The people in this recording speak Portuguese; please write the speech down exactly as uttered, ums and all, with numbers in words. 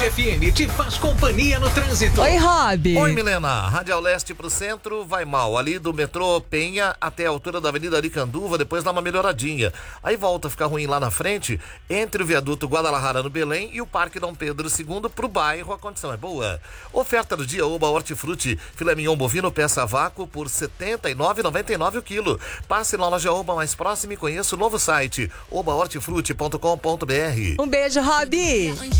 F M te faz companhia no trânsito. Oi, Rob. Oi, Milena. Radial Leste pro centro vai mal. Ali do metrô Penha até a altura da Avenida Aricanduva, depois dá uma melhoradinha. Aí volta a ficar ruim lá na frente, entre o viaduto Guadalajara no Belém e o Parque Dom Pedro segundo pro bairro, a condição é boa. Oferta do dia, Oba Hortifruti, filé mignon bovino peça a vácuo por setenta e nove reais e noventa e nove centavos o quilo. Passe na loja Oba mais próxima e conheça o novo site oba hortifruti ponto com ponto br. Um beijo, Rob.